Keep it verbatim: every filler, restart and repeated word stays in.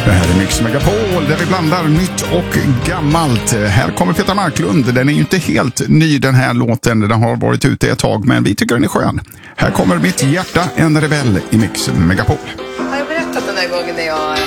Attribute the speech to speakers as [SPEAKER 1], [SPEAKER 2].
[SPEAKER 1] Det här är Mix Megapol där vi blandar nytt och gammalt. Här kommer Peter Marklund. Den är ju inte helt ny den här låten. Den har varit ute ett tag men vi tycker den är skön. Här kommer Mitt hjärta en rebell i Mix Megapol.
[SPEAKER 2] Har jag berättat den där gången när jag